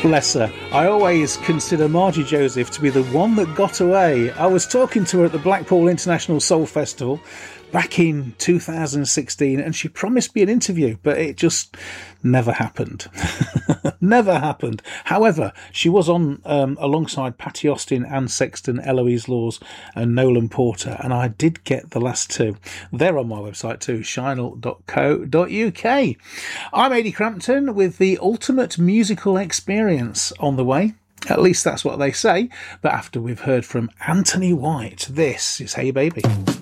Bless her. I always consider Margie Joseph to be the one that got away. I was talking to her at the Blackpool International Soul Festival back in 2016 and she promised me an interview, but it just never happened. Never happened. However, she was on alongside Patty Austin, Anne Sexton, Eloise Laws and Nolan Porter, and I did get the last two. They're on my website too, shinel.co.uk. I'm Ady Crampton with the ultimate musical experience on the way. At least that's what they say. But after we've heard from Anthony White, this is Hey Baby.